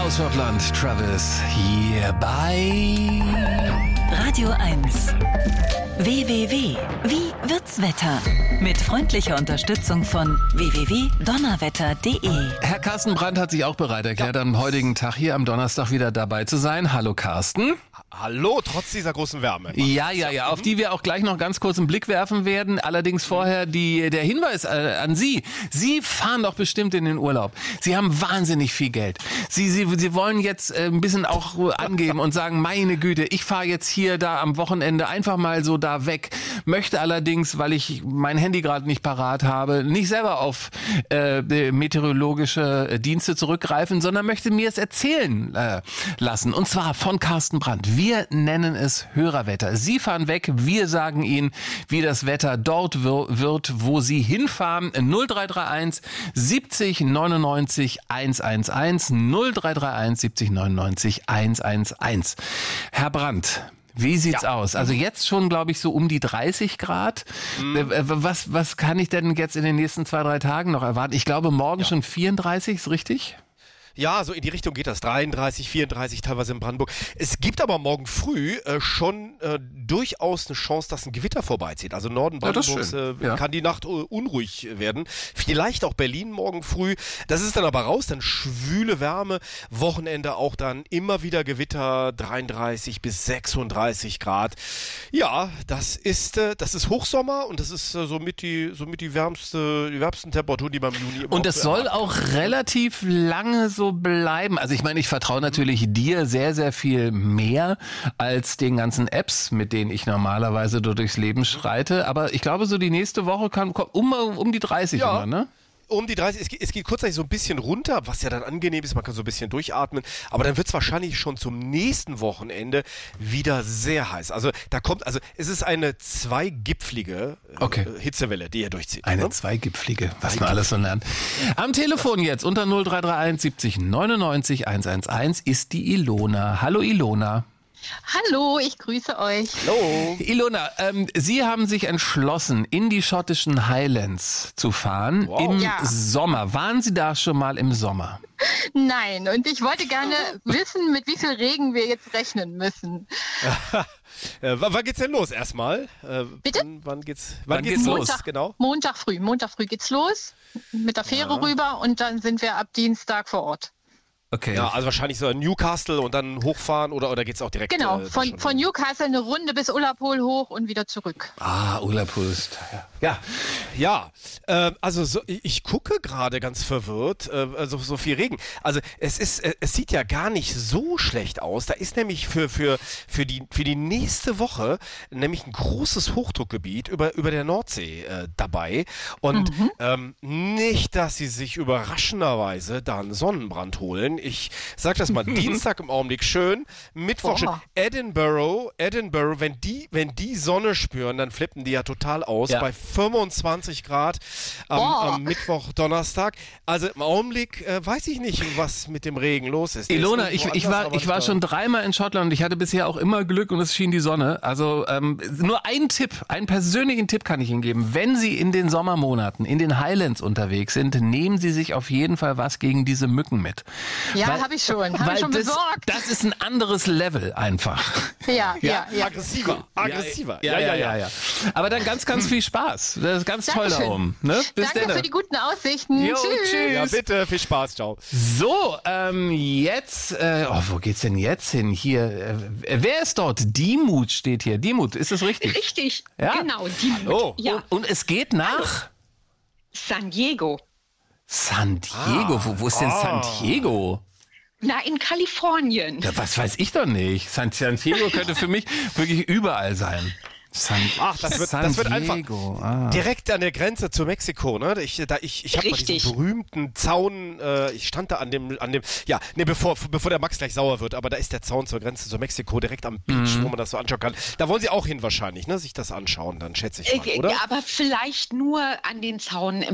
aus Schottland, Travis, hier bei Radio 1. www. Wie wird's Wetter? Mit freundlicher Unterstützung von www.donnerwetter.de. Herr Carsten Brandt hat sich auch bereit erklärt, am heutigen Tag hier am Donnerstag wieder dabei zu sein. Hallo Carsten. Hallo, trotz dieser großen Wärme. Ja, auf die wir auch gleich noch ganz kurz einen Blick werfen werden. Allerdings vorher der Hinweis an Sie. Sie fahren doch bestimmt in den Urlaub. Sie haben wahnsinnig viel Geld. Sie wollen jetzt ein bisschen auch angeben und sagen, meine Güte, ich fahre jetzt hier, da am Wochenende einfach mal so da weg. Möchte allerdings, weil ich mein Handy gerade nicht parat habe, nicht selber auf meteorologische Dienste zurückgreifen, sondern möchte mir es erzählen lassen. Und zwar von Carsten Brandt. Wir nennen es Hörerwetter. Sie fahren weg, wir sagen Ihnen, wie das Wetter dort wird, wo Sie hinfahren. 0331 70 99 111 0331 70 99 111. Herr Brandt, wie sieht's aus? Also jetzt schon, glaube ich, so um die 30 Grad. Was kann ich denn jetzt in den nächsten 2-3 Tagen noch erwarten? Ich glaube, morgen schon 34, ist richtig? Ja, so in die Richtung geht das. 33, 34, teilweise in Brandenburg. Es gibt aber morgen früh schon durchaus eine Chance, dass ein Gewitter vorbeizieht. Also Norden Brandenburgs kann die Nacht unruhig werden. Vielleicht auch Berlin morgen früh. Das ist dann aber raus, dann schwüle Wärme. Wochenende auch dann immer wieder Gewitter, 33 bis 36 Grad. Ja, das ist Hochsommer und das ist somit die wärmsten Temperaturen, die man im Juni immer Und es soll auch relativ lange so bleiben. Also ich meine, ich vertraue natürlich dir sehr, sehr viel mehr als den ganzen Apps, mit denen ich normalerweise durchs Leben schreite. Aber ich glaube, so die nächste Woche kommt um die 30 immer, ne? Um die 30, es geht kurzzeitig so ein bisschen runter, was ja dann angenehm ist, man kann so ein bisschen durchatmen, aber dann wird es wahrscheinlich schon zum nächsten Wochenende wieder sehr heiß. Also es ist eine zweigipfelige Hitzewelle, die hier durchzieht. Eine zweigipfelige, was man alles so lernt. Am Telefon jetzt unter 0331 70 99 111 ist die Ilona. Hallo Ilona. Hallo, ich grüße euch. Hallo. Ilona, Sie haben sich entschlossen, in die schottischen Highlands zu fahren im Sommer. Waren Sie da schon mal im Sommer? Nein, und ich wollte gerne wissen, mit wie viel Regen wir jetzt rechnen müssen. Wann geht's denn los erstmal? Bitte? Wann geht's los? Genau. Montag früh geht's los, mit der Fähre rüber und dann sind wir ab Dienstag vor Ort. Okay. Ja, also wahrscheinlich so Newcastle und dann hochfahren oder geht's auch direkt? Genau, von Newcastle eine Runde bis Ullapool hoch und wieder zurück. Ullapool ist also ich gucke gerade ganz verwirrt, so viel Regen. Also es sieht ja gar nicht so schlecht aus. Da ist nämlich für die nächste Woche nämlich ein großes Hochdruckgebiet über der Nordsee dabei und nicht, dass sie sich überraschenderweise da einen Sonnenbrand holen. Ich sag das mal, Dienstag im Augenblick schön, Mittwoch schön. Edinburgh, wenn die Sonne spüren, dann flippen die ja total aus bei 25 Grad am Mittwoch, Donnerstag. Also im Augenblick weiß ich nicht, was mit dem Regen los ist. Ilona, ich war schon 3-mal in Schottland und ich hatte bisher auch immer Glück und es schien die Sonne. Also nur einen persönlichen Tipp kann ich Ihnen geben. Wenn Sie in den Sommermonaten in den Highlands unterwegs sind, nehmen Sie sich auf jeden Fall was gegen diese Mücken mit. Ja, habe ich schon besorgt. Das ist ein anderes Level einfach. Ja. Aggressiver. Ja. Aber dann ganz, ganz viel Spaß. Das ist ganz toll da oben. Ne? Bis Danke für die guten Aussichten. Jo, tschüss. Ja, bitte, viel Spaß, ciao. So, jetzt, wo geht's denn jetzt hin? Hier, wer ist dort? Diemut steht hier. Diemut, ist das richtig? Richtig, genau. Diemut. Oh, ja. Und es geht nach? San Diego. San Diego? Wo ist denn San Diego? Na, in Kalifornien. Ja, was weiß ich doch nicht. San Diego könnte für mich wirklich überall sein. Das wird einfach direkt an der Grenze zu Mexiko, ne? Ich habe mal diesen berühmten Zaun, ich stand da bevor der Max gleich sauer wird, aber da ist der Zaun zur Grenze zu Mexiko, direkt am Beach, wo man das so anschauen kann. Da wollen Sie auch hin wahrscheinlich, ne? Sich das anschauen, dann schätze ich mal, oder? Ja, aber vielleicht nur an den Zaun